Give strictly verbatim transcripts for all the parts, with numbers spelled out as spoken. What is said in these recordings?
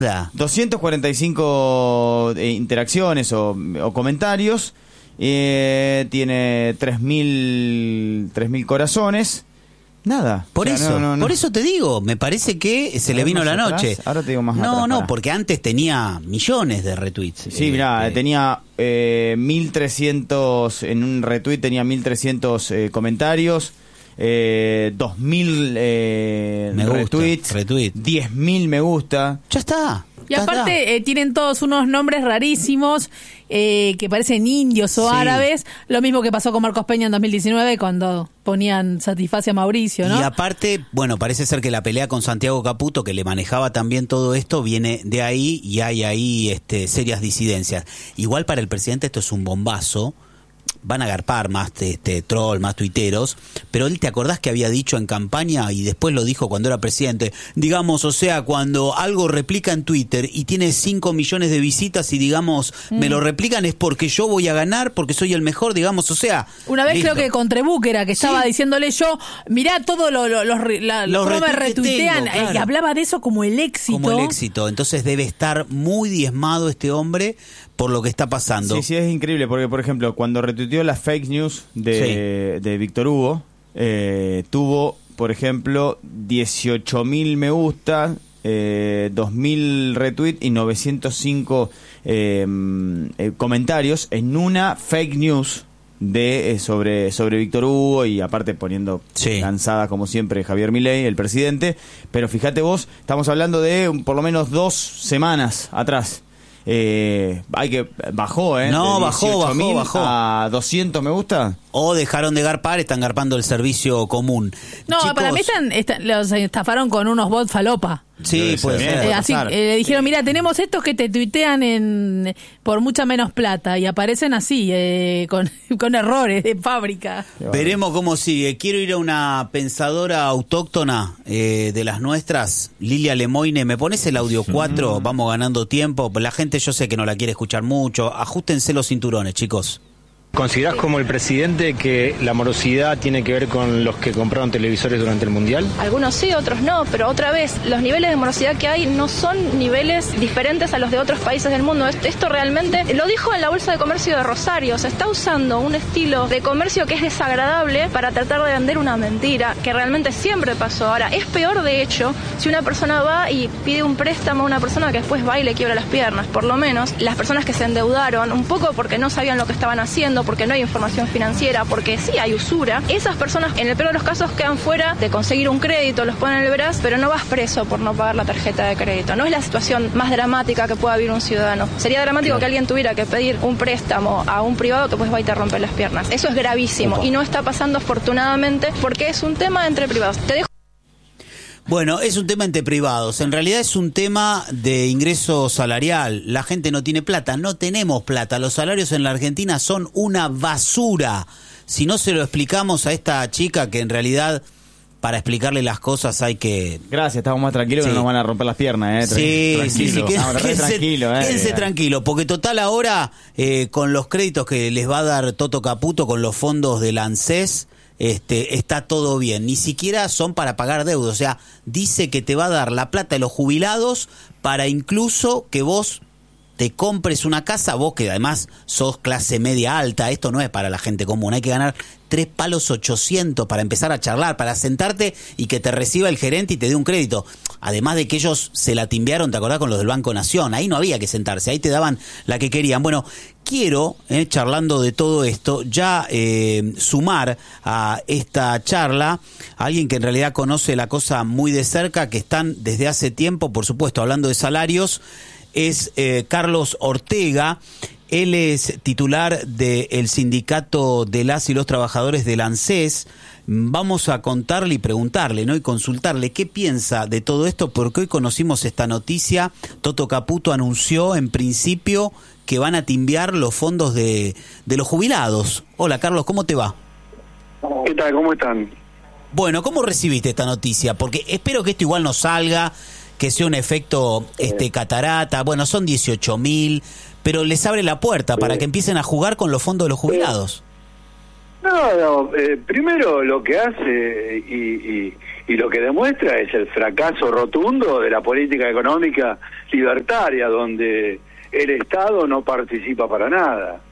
doscientas cuarenta y cinco eh, interacciones o, o comentarios, eh, tiene tres mil corazones. Nada. Por o sea, eso, no, no, no. por eso te digo, me parece que se le vino la atrás, noche. Ahora te digo más No, atrás, no, para. porque antes tenía millones de retweets. Sí, eh, mirá, eh. tenía eh, mil trescientos, en un retweet tenía mil trescientos eh, comentarios, eh, dos mil eh, Me gusta, retweets, retweet. diez mil me gusta. Ya está. Y aparte eh, tienen todos unos nombres rarísimos eh, que parecen indios o Sí. árabes. Lo mismo que pasó con Marcos Peña en dos mil diecinueve cuando ponían satisface a Mauricio, ¿no? Y aparte, bueno, parece ser que la pelea con Santiago Caputo, que le manejaba también todo esto, viene de ahí y hay ahí este, serias disidencias. Igual para el presidente esto es un bombazo. Van a agarpar más este, troll, más tuiteros, pero él, ¿te acordás que había dicho en campaña y después lo dijo cuando era presidente? Digamos, o sea, cuando algo replica en Twitter y tiene cinco millones de visitas y digamos, mm. me lo replican es porque yo voy a ganar, porque soy el mejor, digamos, o sea... Una vez listo. creo que con Trebúquera, que estaba sí. diciéndole yo, mirá todo lo, lo, los, la, los cómo me retuitean, tengo, claro. y hablaba de eso como el éxito. Como el éxito, entonces debe estar muy diezmado este hombre por lo que está pasando. Sí, sí, es increíble, porque por ejemplo, cuando retuiteó las fake news de, sí. de Víctor Hugo, eh, tuvo, por ejemplo, dieciocho mil me gusta, eh, dos mil retweets y novecientos cinco eh, eh, comentarios en una fake news de eh, sobre sobre Víctor Hugo, y aparte poniendo sí. cansada como siempre Javier Milei, el presidente. Pero fíjate vos, estamos hablando de um, por lo menos dos semanas atrás. Eh, hay que bajó, ¿eh? No, bajó, bajó, bajó. A doscientos me gusta. O dejaron de garpar, están garpando el servicio común. No, Chicos, para mí están, están, los estafaron con unos bots falopa. Sí, puede ser. Eh, así eh, le dijeron, mira, tenemos estos que te tuitean en por mucha menos plata y aparecen así, eh, con, con errores de fábrica. Veremos cómo sigue. Quiero ir a una pensadora autóctona eh, de las nuestras, Lilia Lemoine. ¿Me pones el audio cuatro? Mm. Vamos ganando tiempo. La gente yo sé que no la quiere escuchar mucho. Ajustense los cinturones, chicos. ¿Considerás como el presidente que la morosidad tiene que ver con los que compraron televisores durante el Mundial? Algunos sí, otros no, pero otra vez, los niveles de morosidad que hay no son niveles diferentes a los de otros países del mundo. Esto realmente, lo dijo en la Bolsa de Comercio de Rosario, se está usando un estilo de comercio que es desagradable para tratar de vender una mentira, que realmente siempre pasó. Ahora, es peor de hecho si una persona va y pide un préstamo a una persona que después va y le quiebra las piernas. Por lo menos, las personas que se endeudaron, un poco porque no sabían lo que estaban haciendo, porque no hay información financiera, porque sí hay usura, esas personas en el peor de los casos quedan fuera de conseguir un crédito, los ponen en el brazo, pero no vas preso por no pagar la tarjeta de crédito. No es la situación más dramática que pueda vivir un ciudadano. Sería dramático que alguien tuviera que pedir un préstamo a un privado que pues va y te rompe las piernas. Eso es gravísimo. Opa. Y no está pasando afortunadamente porque es un tema entre privados. Te dejo. Bueno, es un tema entre privados. En realidad es un tema de ingreso salarial. La gente no tiene plata. No tenemos plata. Los salarios en la Argentina son una basura. Si no se lo explicamos a esta chica, que en realidad para explicarle las cosas hay que... Gracias, estamos más tranquilos, sí. que no nos van a romper las piernas. ¿eh? Sí, tranquilo. sí, sí. Quédense, quédense tranquilo. Eh. Quédense tranquilo, porque total ahora, eh, con los créditos que les va a dar Toto Caputo, con los fondos del ANSES, Este, está todo bien, ni siquiera son para pagar deuda, o sea, dice que te va a dar la plata de los jubilados para incluso que vos te compres una casa, vos que además sos clase media alta, esto no es para la gente común, hay que ganar tres palos ochocientos para empezar a charlar, para sentarte y que te reciba el gerente y te dé un crédito. Además de que ellos se la timbearon, ¿te acordás? Con los del Banco Nación. Ahí no había que sentarse, ahí te daban la que querían. Bueno, quiero, eh, charlando de todo esto, ya eh, sumar a esta charla a alguien que en realidad conoce la cosa muy de cerca, que están desde hace tiempo, por supuesto, hablando de salarios, es eh, Carlos Ortega. Él es titular del sindicato de las y los trabajadores del ANSES. Vamos a contarle y preguntarle, ¿no? Y consultarle qué piensa de todo esto, porque hoy conocimos esta noticia. Toto Caputo anunció en principio que van a timbiar los fondos de, de los jubilados. Hola, Carlos, ¿cómo te va? ¿Qué tal? ¿Cómo están? Bueno, ¿cómo recibiste esta noticia? Porque espero que esto igual no salga, que sea un efecto este catarata. Bueno, son dieciocho mil, pero les abre la puerta para que empiecen a jugar con los fondos de los jubilados. No, no, eh, primero lo que hace y, y, y lo que demuestra es el fracaso rotundo de la política económica libertaria, donde el Estado no participa para nada.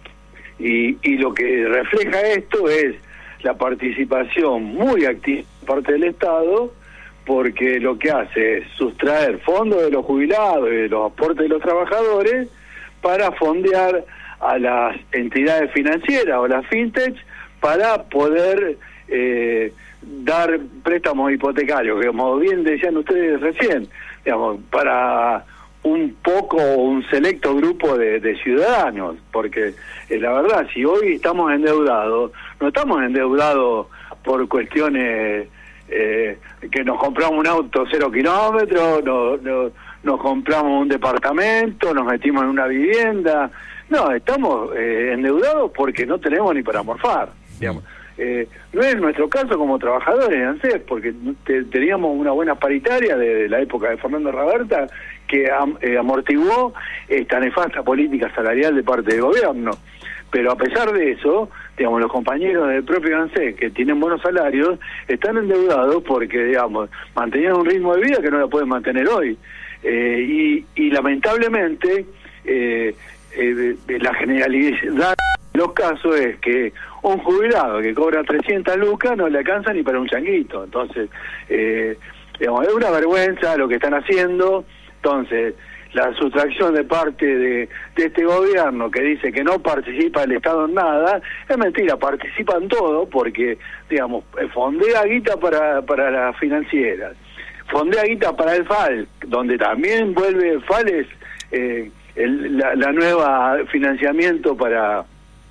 Y, y lo que refleja esto es la participación muy activa por parte del Estado, porque lo que hace es sustraer fondos de los jubilados y de los aportes de los trabajadores para fondear a las entidades financieras o las fintech para poder eh, dar préstamos hipotecarios, que como bien decían ustedes recién, digamos, para un poco, un selecto grupo de, de ciudadanos, porque eh, la verdad, si hoy estamos endeudados, no estamos endeudados por cuestiones eh, que nos compramos un auto cero kilómetros, no, no, nos compramos un departamento, nos metimos en una vivienda, no, estamos eh, endeudados porque no tenemos ni para morfar, digamos. Eh, no es nuestro caso como trabajadores de ANSES, porque te, teníamos una buena paritaria de, de la época de Fernando Raberta que am, eh, amortiguó esta nefasta política salarial de parte del gobierno. Pero a pesar de eso, digamos, los compañeros del propio ANSES que tienen buenos salarios están endeudados porque, digamos, mantenían un ritmo de vida que no lo pueden mantener hoy. Eh, y, y lamentablemente eh, eh, la generalidad de los casos es que un jubilado que cobra trescientas lucas no le alcanza ni para un changuito. Entonces, eh, digamos, es una vergüenza lo que están haciendo. Entonces, la sustracción de parte de, de este gobierno que dice que no participa el Estado en nada, es mentira, participan todo porque, digamos, fondea guita para, para las financieras, fondea guita para el F A L, donde también vuelve el F A L es eh, el, la, la nueva financiamiento para...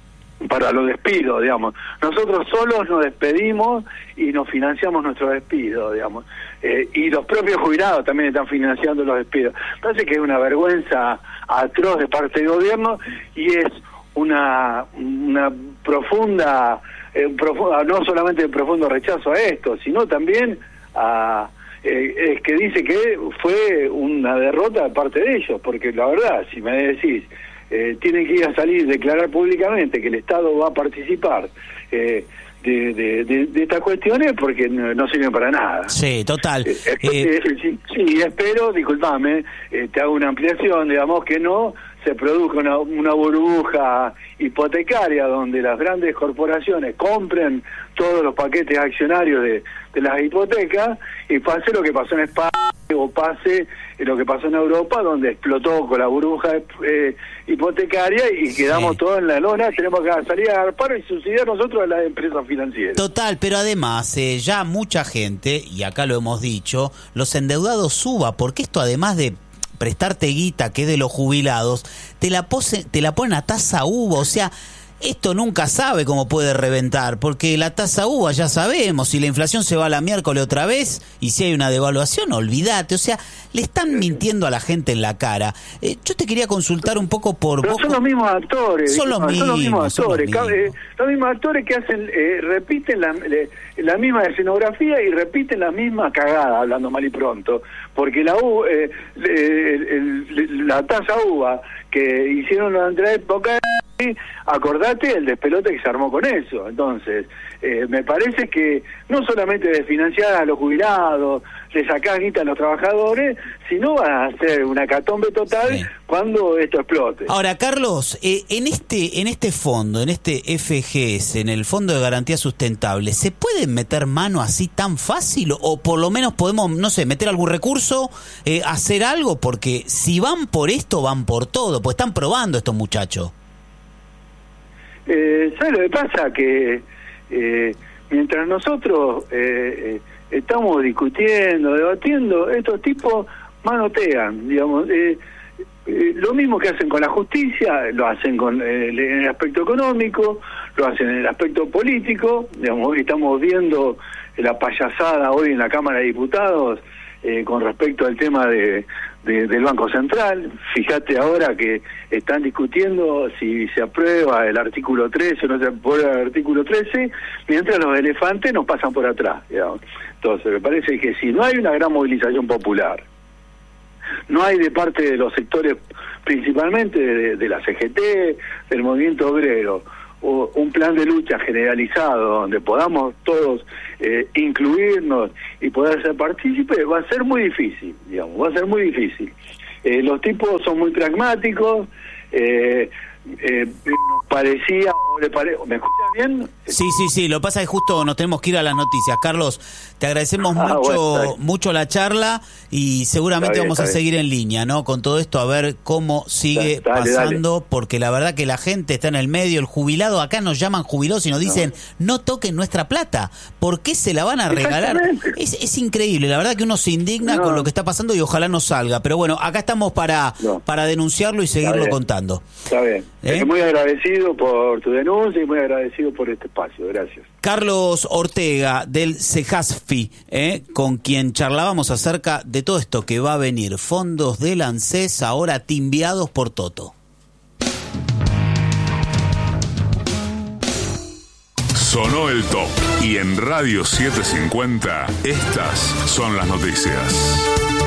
para los despidos, digamos. Nosotros solos nos despedimos y nos financiamos nuestros despidos, digamos. Eh, y los propios jubilados también están financiando los despidos. Parece que es una vergüenza atroz de parte del gobierno y es una una profunda, eh, profunda no solamente un profundo rechazo a esto, sino también a... Eh, es que dice que fue una derrota de parte de ellos, porque la verdad, si me decís, Eh, tienen que ir a salir, declarar públicamente que el Estado va a participar eh, de, de, de, de estas cuestiones porque no, no sirven para nada. Sí, total. Eh, eh, eh, sí, sí, espero, discúlpame, eh, te hago una ampliación, digamos, que no se produzca una, una burbuja hipotecaria donde las grandes corporaciones compren todos los paquetes accionarios de, de las hipotecas y pase lo que pasó en España o pase lo que pasó en Europa, donde explotó con la burbuja eh, hipotecaria y quedamos sí. todos en la lona, tenemos que salir a paro y subsidiar nosotros a las empresas financieras. Total, pero además eh, ya mucha gente, y acá lo hemos dicho, los endeudados suba, porque esto además de prestarte guita que es de los jubilados, te la, pose, te la ponen a tasa uva, o sea... Esto nunca sabe cómo puede reventar, porque la tasa uva ya sabemos, si la inflación se va a la miércoles otra vez y si hay una devaluación, olvídate, o sea, le están mintiendo a la gente en la cara. Eh, yo te quería consultar un poco por... Pero vos... son los mismos actores. Son los, son mismos, los mismos actores. Son los mismos. Eh, los mismos actores que hacen, eh, repiten la, le, la misma escenografía y repiten la misma cagada, hablando mal y pronto, porque la U, eh, el, el, la tasa uva que hicieron durante la época... Acordate el despelote que se armó con eso. Entonces, eh, me parece que no solamente desfinanciar a los jubilados, le sacás guita a los trabajadores, sino va a ser una catombe total sí. cuando esto explote. Ahora, Carlos, eh, en este en este fondo, en este F G S, en el Fondo de Garantía Sustentable, ¿se puede meter mano así tan fácil? O por lo menos podemos, no sé, meter algún recurso, eh, hacer algo, porque si van por esto, van por todo, pues están probando estos muchachos. Eh, ¿Sabes lo que pasa? Que eh, mientras nosotros eh, eh, estamos discutiendo, debatiendo, estos tipos manotean, digamos, eh, eh, lo mismo que hacen con la justicia, lo hacen con eh, en el aspecto económico, lo hacen en el aspecto político, digamos, hoy estamos viendo la payasada hoy en la Cámara de Diputados eh, con respecto al tema de De, del Banco Central. Fíjate ahora que están discutiendo si se aprueba el artículo trece o no se aprueba el artículo trece, mientras los elefantes nos pasan por atrás, digamos. Entonces, me parece que si no hay una gran movilización popular, no hay de parte de los sectores, principalmente de, de la C G T, del movimiento obrero, o, un plan de lucha generalizado donde podamos todos eh, incluirnos y poder ser partícipes, va a ser muy difícil, digamos, va a ser muy difícil. Eh, los tipos son muy pragmáticos, eh, eh, nos parecía, o le pare, ¿me escuchan bien? Sí, sí, sí, lo que pasa es que justo nos tenemos que ir a las noticias. Carlos, te agradecemos Ah, mucho bueno, mucho la charla y seguramente Está bien, vamos a está seguir en línea, ¿no? Con todo esto, a ver cómo sigue Dale, pasando, dale. porque la verdad que la gente está en el medio, el jubilado, acá nos llaman jubilados y nos dicen, no, no toquen nuestra plata, ¿por qué se la van a regalar? Exactamente. Es, es increíble, la verdad que uno se indigna No. con lo que está pasando y ojalá no salga, pero bueno, acá estamos para, No. para denunciarlo y seguirlo bien. contando. Está bien. ¿Eh? Muy agradecido por tu denuncia y muy agradecido por este espacio. Gracias. Carlos Ortega del CEJASFI, ¿eh? con quien charlábamos acerca de todo esto que va a venir, fondos del ANSES ahora timbiados por Toto. Sonó el top y en Radio setecientos cincuenta estas son las noticias.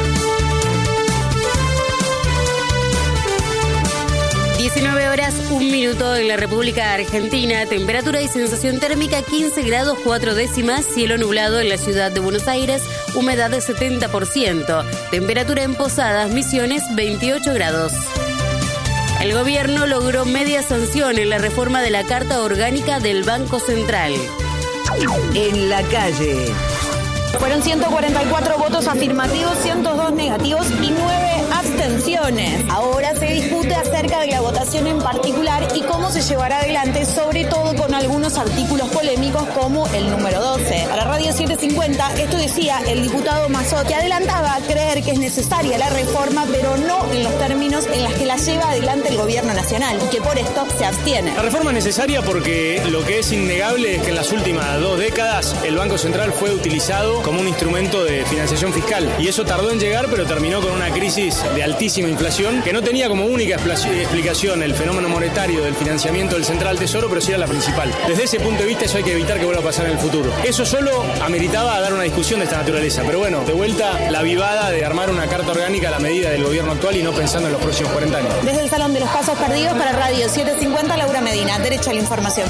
diecinueve horas, un minuto en la República Argentina, temperatura y sensación térmica quince grados cuatro décimas, cielo nublado en la ciudad de Buenos Aires, humedad de setenta por ciento, temperatura en Posadas, Misiones veintiocho grados. El gobierno logró media sanción en la reforma de la Carta Orgánica del Banco Central. En la calle. Fueron ciento cuarenta y cuatro votos afirmativos, ciento dos negativos y nueve abstenciones. Ahora se discute acerca de la votación en particular y cómo se llevará adelante, sobre todo con algunos artículos polémicos como el número doce. Para Radio setecientos cincuenta, esto decía el diputado Mazot, que adelantaba creer que es necesaria la reforma, pero no en los términos en los que la lleva adelante el gobierno nacional y que por esto se abstiene. La reforma es necesaria porque lo que es innegable es que en las últimas dos décadas el Banco Central fue utilizado como un instrumento de financiación fiscal y eso tardó en llegar, pero terminó con una crisis de altísima inflación que no tenía como única explicación el fenómeno monetario del financiamiento del Central Tesoro, pero sí era la principal. Desde ese punto de vista eso hay que evitar que vuelva a pasar en el futuro. Eso solo ameritaba dar una discusión de esta naturaleza, pero bueno, de vuelta la vivada de armar una carta orgánica a la medida del gobierno actual y no pensando en los próximos cuarenta años. Desde el Salón de los Casos Perdidos para Radio setecientos cincuenta, Laura Medina, derecha a la información.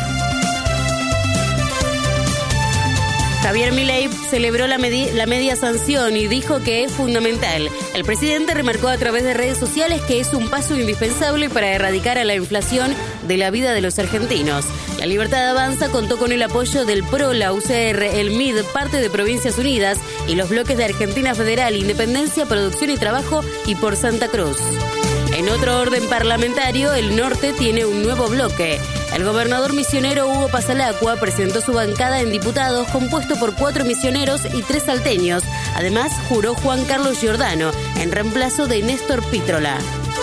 Javier Milei celebró la, medi- la media sanción y dijo que es fundamental. El presidente remarcó a través de redes sociales que es un paso indispensable para erradicar a la inflación de la vida de los argentinos. La Libertad Avanza contó con el apoyo del P R O, la U C R, el M I D, parte de Provincias Unidas y los bloques de Argentina Federal, Independencia, Producción y Trabajo y por Santa Cruz. En otro orden parlamentario, el norte tiene un nuevo bloque. El gobernador misionero Hugo Pasalacqua presentó su bancada en diputados compuesto por cuatro misioneros y tres salteños. Además, juró Juan Carlos Giordano en reemplazo de Néstor Pítrola.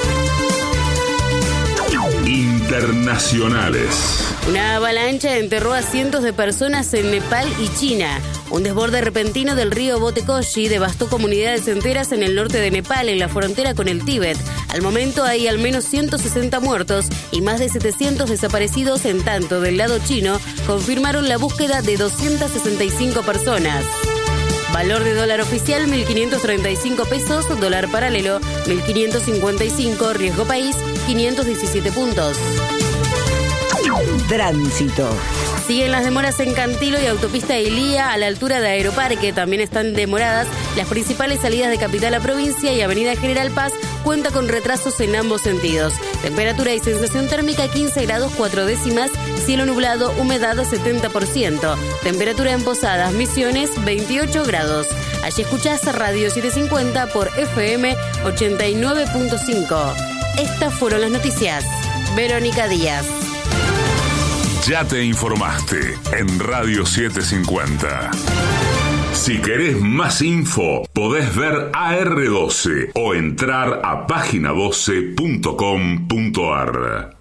Internacionales. Una avalancha enterró a cientos de personas en Nepal y China. Un desborde repentino del río Botekoshi devastó comunidades enteras en el norte de Nepal, en la frontera con el Tíbet. Al momento hay al menos ciento sesenta muertos y más de setecientos desaparecidos, en tanto del lado chino confirmaron la búsqueda de doscientas sesenta y cinco personas. Valor de dólar oficial mil quinientos treinta y cinco pesos, dólar paralelo mil quinientos cincuenta y cinco, riesgo país quinientos diecisiete puntos. Tránsito. Siguen las demoras en Cantilo y autopista Elía a la altura de Aeroparque. También están demoradas las principales salidas de Capital a Provincia y Avenida General Paz cuenta con retrasos en ambos sentidos. Temperatura y sensación térmica quince grados cuatro décimas, cielo nublado, humedad setenta por ciento. Temperatura en Posadas, Misiones veintiocho grados. Allí escuchás Radio setecientos cincuenta por F M ochenta y nueve punto cinco. Estas fueron las noticias. Verónica Díaz. Ya te informaste en Radio setecientos cincuenta. Si querés más info, podés ver A R doce o entrar a página doce punto com punto ar.